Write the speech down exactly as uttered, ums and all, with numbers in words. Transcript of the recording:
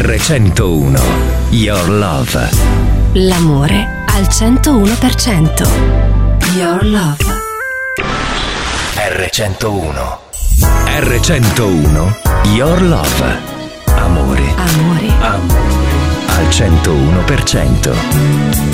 erre centouno, Your Love. L'amore al centouno per cento. Your Love. erre centouno. erre centouno, Your Love. Amore. Amore. Amore. Al centouno per cento.